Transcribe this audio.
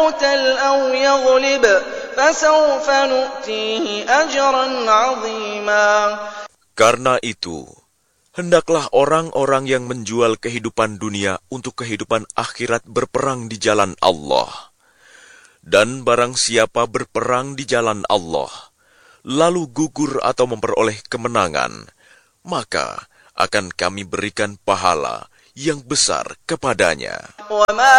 يقتل أو يغلب فسوف نؤتيه أجرا عظيما. Karena itu, hendaklah orang-orang yang menjual kehidupan dunia untuk kehidupan akhirat berperang di jalan Allah. Dan barang siapa berperang di jalan Allah, lalu gugur atau memperoleh kemenangan, maka akan kami berikan pahala yang besar kepadanya.